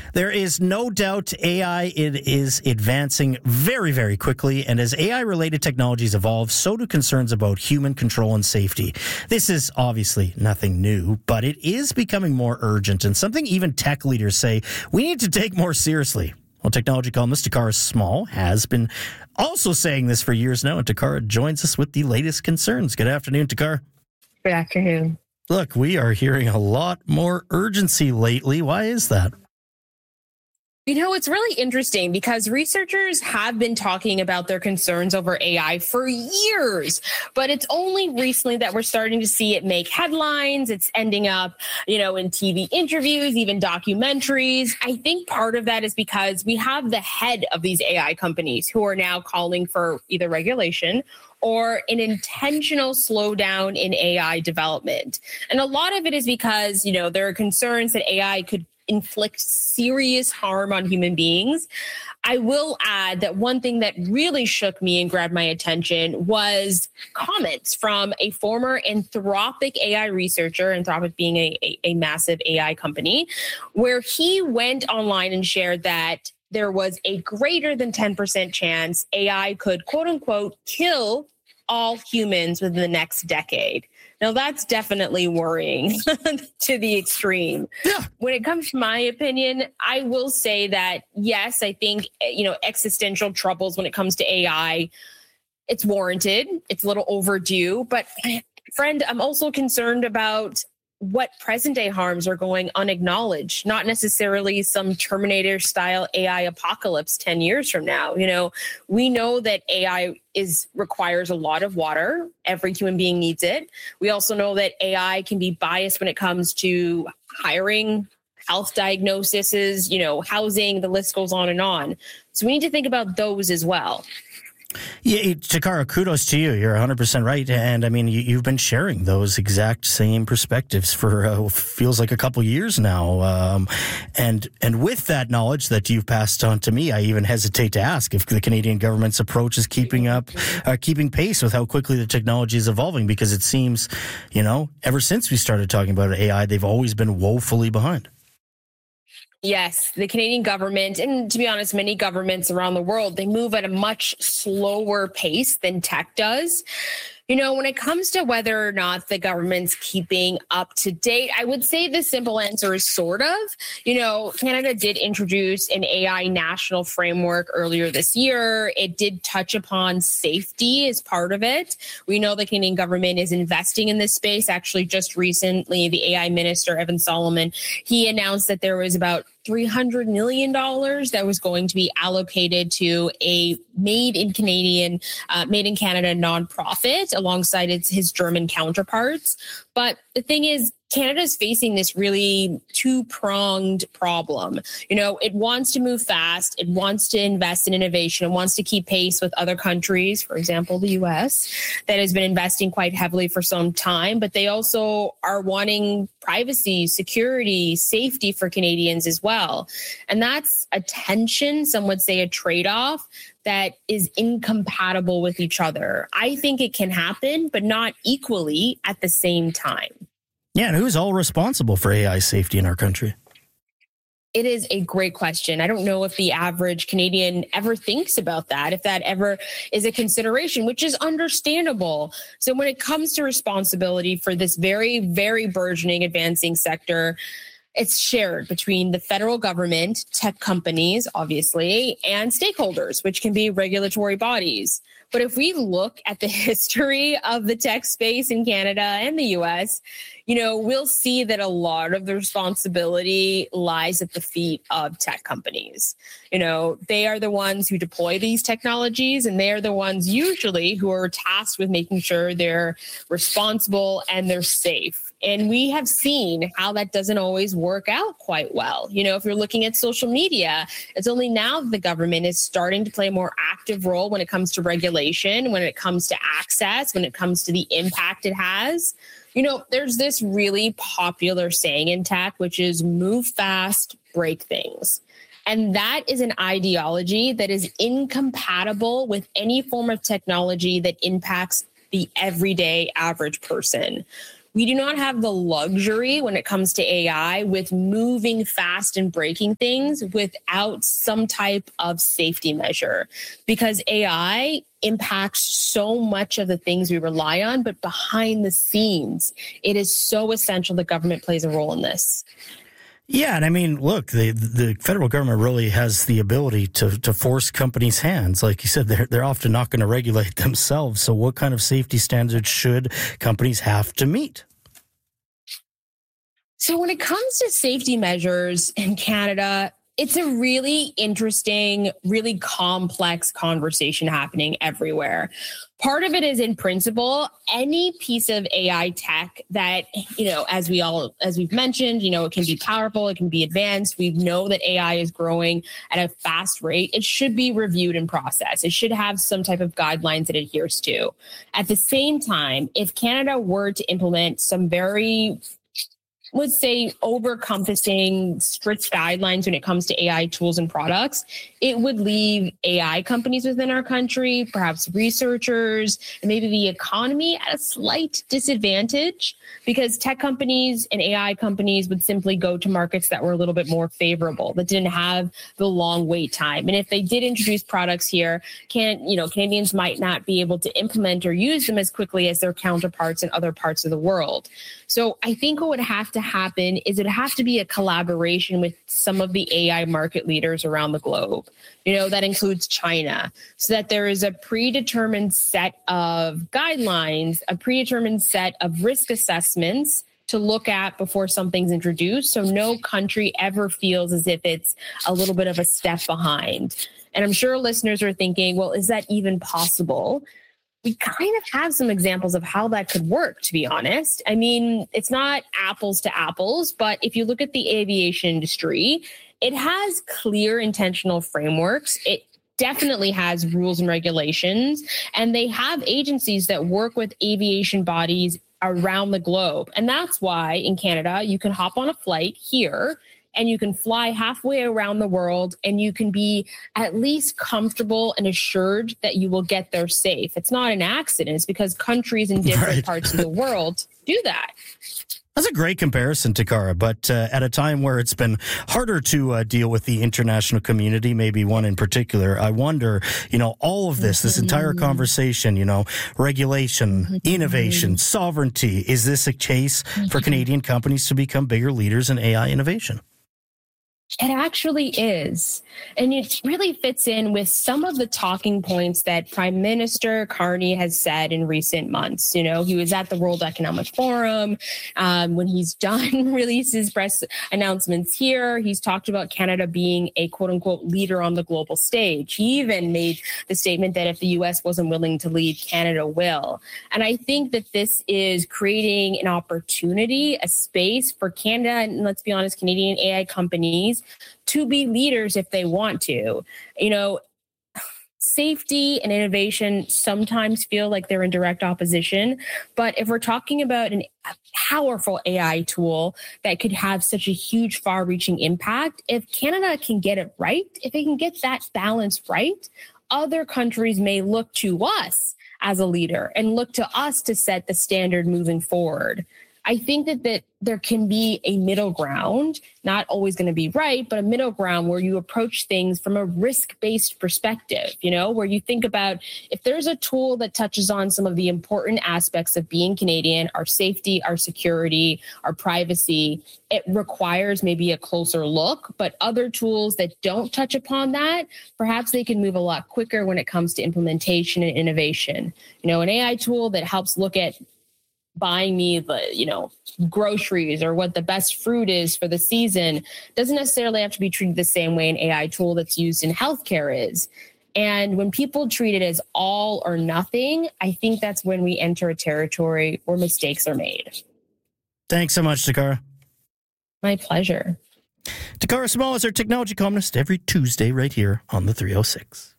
There is no doubt AI is advancing very, very quickly, and as AI-related technologies evolve, so do concerns about human control and safety. This is obviously nothing new, but it is becoming more urgent, and something even tech leaders say we need to take more seriously. Well, technology columnist Takara Small has been also saying this for years now, and Takara joins us with the latest concerns. Good afternoon, Takara. Good afternoon. Look, we are hearing a lot more urgency lately. Why is that? You know, it's really interesting because researchers have been talking about their concerns over AI for years, but it's only recently that we're starting to see it make headlines. It's ending up, in TV interviews, even documentaries. I think part of that is because we have the head of these AI companies who are now calling for either regulation or an intentional slowdown in AI development. And a lot of it is because, there are concerns that AI could inflict serious harm on human beings. I will add that one thing that really shook me and grabbed my attention was comments from a former Anthropic AI researcher, Anthropic being a massive AI company, where he went online and shared that there was a greater than 10% chance AI could, quote unquote, kill all humans within the next decade. Now, that's definitely worrying to the extreme. Yeah. When it comes to my opinion, I will say that, yes, I think, existential troubles when it comes to AI, it's warranted. It's a little overdue. But, friend, I'm also concerned about what present day harms are going unacknowledged, not necessarily some Terminator style AI apocalypse 10 years from now. We know that AI requires a lot of water. Every human being needs it. We also know that AI can be biased when it comes to hiring, health diagnoses, housing, the list goes on and on. So we need to think about those as well. Yeah, Takara, kudos to you. You're 100% right. And I mean, you've been sharing those exact same perspectives for feels like a couple years now. And with that knowledge that you've passed on to me, I even hesitate to ask if the Canadian government's approach is keeping pace with how quickly the technology is evolving, because it seems, ever since we started talking about AI, they've always been woefully behind. Yes, the Canadian government, and to be honest, many governments around the world, they move at a much slower pace than tech does. When it comes to whether or not the government's keeping up to date, I would say the simple answer is sort of. Canada did introduce an AI national framework earlier this year. It did touch upon safety as part of it. We know the Canadian government is investing in this space. Actually, just recently, the AI minister, Evan Solomon, he announced that there was about $300 million that was going to be allocated to a Made in Canada nonprofit alongside his German counterparts. But the thing is, Canada is facing this really two-pronged problem. It wants to move fast. It wants to invest in innovation. It wants to keep pace with other countries, for example, the U.S., that has been investing quite heavily for some time. But they also are wanting privacy, security, safety for Canadians as well. And that's a tension, some would say a trade-off, that is incompatible with each other. I think it can happen, but not equally at the same time. Yeah, and who's all responsible for AI safety in our country? It is a great question. I don't know if the average Canadian ever thinks about that, if that ever is a consideration, which is understandable. So when it comes to responsibility for this very, very burgeoning, advancing sector, it's shared between the federal government, tech companies, obviously, and stakeholders, which can be regulatory bodies. But if we look at the history of the tech space in Canada and the US, we'll see that a lot of the responsibility lies at the feet of tech companies. They are the ones who deploy these technologies, and they are the ones usually who are tasked with making sure they're responsible and they're safe. And we have seen how that doesn't always work out quite well. If you're looking at social media, it's only now that the government is starting to play a more active role when it comes to regulation, when it comes to access, when it comes to the impact it has. There's this really popular saying in tech, which is move fast, break things. And that is an ideology that is incompatible with any form of technology that impacts the everyday average person. We do not have the luxury when it comes to AI with moving fast and breaking things without some type of safety measure, because AI impacts so much of the things we rely on, but behind the scenes, it is so essential the government plays a role in this. Yeah, and I mean, look, the federal government really has the ability to force companies' hands. Like you said, they're often not going to regulate themselves. So what kind of safety standards should companies have to meet? So when it comes to safety measures in Canada, it's a really interesting, really complex conversation happening everywhere. Part of it is, in principle, any piece of AI tech that, as we've mentioned, it can be powerful, it can be advanced. We know that AI is growing at a fast rate. It should be reviewed and processed. It should have some type of guidelines it adheres to. At the same time, if Canada were to implement some very, let's say, over-encompassing strict guidelines when it comes to AI tools and products, it would leave AI companies within our country, perhaps researchers, and maybe the economy at a slight disadvantage, because tech companies and AI companies would simply go to markets that were a little bit more favorable, that didn't have the long wait time. And if they did introduce products here, Canadians might not be able to implement or use them as quickly as their counterparts in other parts of the world. So I think what would have to happen is it'd have to be a collaboration with some of the AI market leaders around the globe. That includes China, so that there is a predetermined set of guidelines, a predetermined set of risk assessments to look at before something's introduced. So no country ever feels as if it's a little bit of a step behind. And I'm sure listeners are thinking, well, is that even possible? We kind of have some examples of how that could work, to be honest. I mean, it's not apples to apples, but if you look at the aviation industry, it has clear intentional frameworks. It definitely has rules and regulations, and they have agencies that work with aviation bodies around the globe. And that's why in Canada, you can hop on a flight here and you can fly halfway around the world and you can be at least comfortable and assured that you will get there safe. It's not an accident. It's because countries in different parts of the world do that. That's a great comparison, Takara, but at a time where it's been harder to deal with the international community, maybe one in particular, I wonder, all of this entire conversation, regulation, innovation, sovereignty, is this a case for Canadian companies to become bigger leaders in AI innovation? It actually is. And it really fits in with some of the talking points that Prime Minister Carney has said in recent months. He was at the World Economic Forum. When he's done release his press announcements here, he's talked about Canada being a quote unquote leader on the global stage. He even made the statement that if the US wasn't willing to lead, Canada will. And I think that this is creating an opportunity, a space for Canada, and let's be honest, Canadian AI companies to be leaders if they want to. Safety and innovation sometimes feel like they're in direct opposition. But if we're talking about a powerful AI tool that could have such a huge, far-reaching impact, if Canada can get it right, if it can get that balance right, other countries may look to us as a leader and look to us to set the standard moving forward. I think that there can be a middle ground, not always going to be right, but a middle ground where you approach things from a risk-based perspective, where you think about if there's a tool that touches on some of the important aspects of being Canadian, our safety, our security, our privacy, it requires maybe a closer look. But other tools that don't touch upon that, perhaps they can move a lot quicker when it comes to implementation and innovation. An AI tool that helps look at buying me the, groceries or what the best fruit is for the season doesn't necessarily have to be treated the same way an AI tool that's used in healthcare is. And when people treat it as all or nothing, I think that's when we enter a territory where mistakes are made. Thanks so much, Takara. My pleasure. Takara Small is our technology columnist every Tuesday right here on the 306.